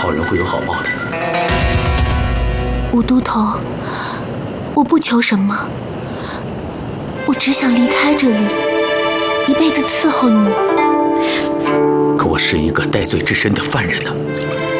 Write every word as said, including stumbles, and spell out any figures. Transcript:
好人会有好报的。 武都头，我不求什么，我只想离开这里，一辈子伺候你。 可我是一个戴罪之身的犯人呢、啊。